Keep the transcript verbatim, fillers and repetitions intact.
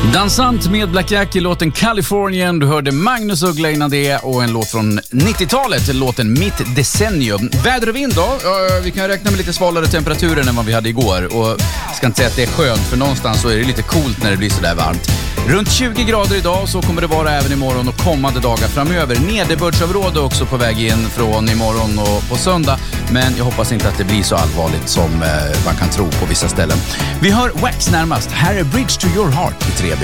Dansant med Black Jack i låten Californian. Du hörde Magnus Uggla innan det och en låt från nittiotalet, låten Mitt Decennium. Väder och vind då? Vi kan räkna med lite svalare temperaturer än vad vi hade igår. Och jag ska inte säga att det är skönt, för någonstans så är det lite coolt när det blir så där varmt. Runt tjugo grader idag, så kommer det vara även imorgon och kommande dagar framöver. Nederbördsområde också på väg in från imorgon och på söndag. Men jag hoppas inte att det blir så allvarligt som man kan tro på vissa ställen. Vi hör Wax närmast. Här är Bridge to Your Heart i tre.